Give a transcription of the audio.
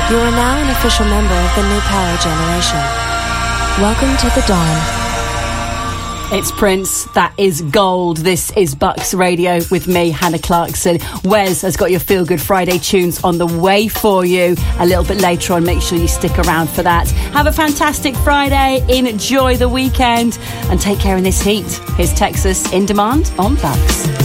You are now an official member of the New Power Generation. Welcome to the dawn. It's Prince, that is gold. This is Bucks Radio with me, Hannah Clarkson. Wes has got your Feel Good Friday tunes on the way for you a little bit later on. Make sure you stick around for that. Have a fantastic Friday, enjoy the weekend, and take care in this heat. Here's Texas In Demand on Bucks.